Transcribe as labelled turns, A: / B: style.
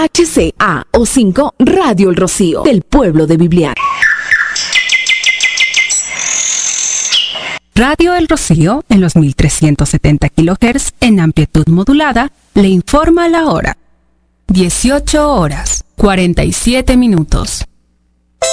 A: HCA O5 Radio El Rocío, del pueblo de Bibliar.
B: Radio El Rocío, en los 1370 kHz en amplitud modulada, le informa la hora. 18 horas, 47 minutos.